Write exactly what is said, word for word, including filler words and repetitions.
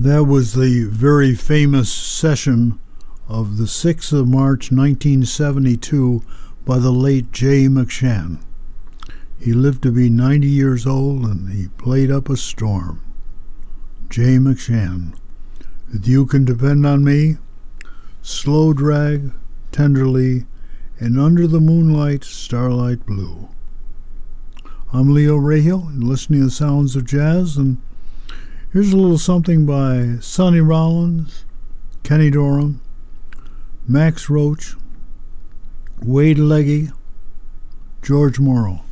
That was the very famous session of the sixth of March nineteen seventy-two by the late Jay McShann. He lived to be ninety years old and he played up a storm. Jay McShann, with You Can Depend on Me, Slow Drag, Tenderly, and Under the Moonlight, Starlight Blue. I'm Leo Rahil, and listening to the sounds of jazz, and here's a little something by Sonny Rollins, Kenny Dorham, Max Roach, Wade Legge, George Morrow.